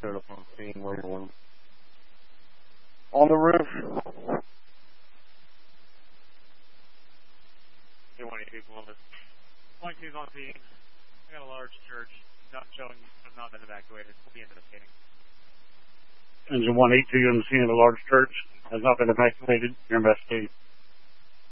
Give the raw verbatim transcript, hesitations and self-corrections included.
showed up on scene later one. On the roof. They want eight people on this. Point two's on scene. I got a large church not showing, has not been evacuated. We'll be investigating. Engine one eighty-two on the scene of a large church has not been evacuated. You're investigating.